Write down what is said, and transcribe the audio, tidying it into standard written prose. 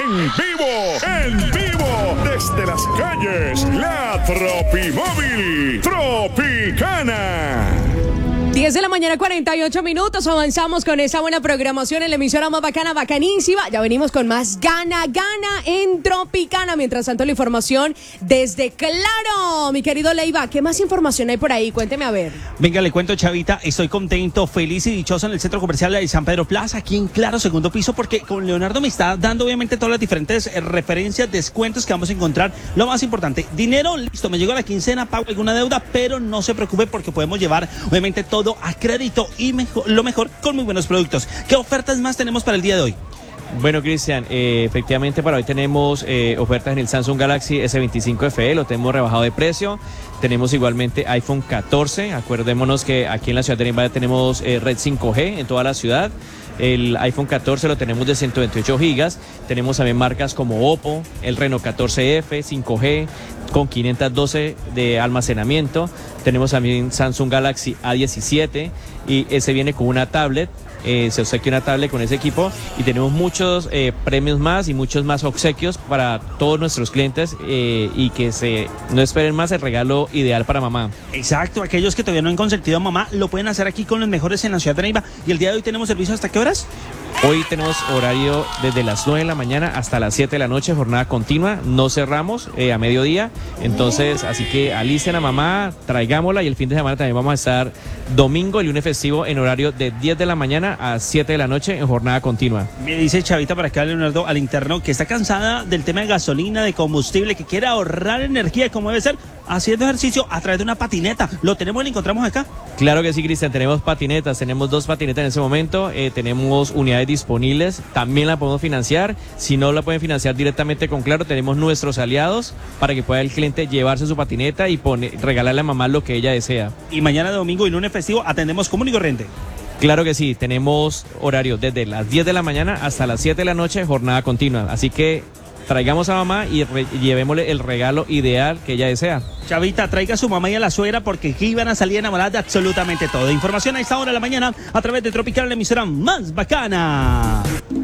en vivo, desde las calles, la Tropimóvil Tropicana. 10 de la mañana, 48 minutos. Avanzamos con esa buena programación en la emisora más bacana, bacanísima. Ya venimos con más Gana en Tropicana. Mientras tanto, la información desde Claro. Mi querido Leiva, ¿qué más información hay por ahí? Cuénteme a ver. Venga, le cuento, Chavita. Estoy contento, feliz y dichoso en el centro comercial de San Pedro Plaza, aquí en Claro, segundo piso, porque con Leonardo me está dando obviamente todas las diferentes referencias, descuentos que vamos a encontrar. Lo más importante, dinero, listo, me llegó la quincena, pago alguna deuda, pero no se preocupe porque podemos llevar obviamente todo a crédito y lo mejor con muy buenos productos. ¿Qué ofertas más tenemos para el día de hoy? Bueno, Cristian, efectivamente para hoy tenemos ofertas en el Samsung Galaxy S25 FE, lo tenemos rebajado de precio. Tenemos igualmente iPhone 14, acordémonos que aquí en la ciudad de Neiva tenemos red 5G en toda la ciudad. El iPhone 14 lo tenemos de 128 gigas. Tenemos también marcas como Oppo, el Reno 14F, 5G, con 512 de almacenamiento. Tenemos también Samsung Galaxy A17 y ese viene con una tablet. Se obsequia una tablet con ese equipo y tenemos muchos premios más y muchos más obsequios para todos nuestros clientes y que no esperen más, el regalo ideal para mamá. Exacto, aquellos que todavía no han consentido a mamá lo pueden hacer aquí con los mejores en la ciudad de Neiva. Y el día de hoy tenemos servicio ¿hasta qué horas? Hoy tenemos horario desde las 9 de la mañana hasta las 7 de la noche, jornada continua, no cerramos a mediodía, entonces así que alicen a mamá, traigámosla y el fin de semana también vamos a estar domingo y lunes festivo en horario de 10 de la mañana a 7 de la noche en jornada continua. Me dice Chavita para acá, Leonardo, al interno, que está cansada del tema de gasolina, de combustible, que quiere ahorrar energía como debe ser, haciendo ejercicio a través de una patineta. ¿Lo tenemos y lo encontramos acá? Claro que sí, Cristian, tenemos patinetas, tenemos 2 patinetas en ese momento, tenemos unidades disponibles, también la podemos financiar. Si no la pueden financiar directamente con Claro, tenemos nuestros aliados para que pueda el cliente llevarse su patineta y regalarle a mamá lo que ella desea. Y mañana domingo y lunes festivo atendemos común y corriente. Claro que sí, tenemos horario desde las 10 de la mañana hasta las 7 de la noche, jornada continua, así que traigamos a mamá y llevémosle el regalo ideal que ella desea. Chavita, traiga a su mamá y a la suegra porque aquí van a salir enamoradas de absolutamente todo. Información a esta hora de la mañana a través de Tropical, la emisora más bacana.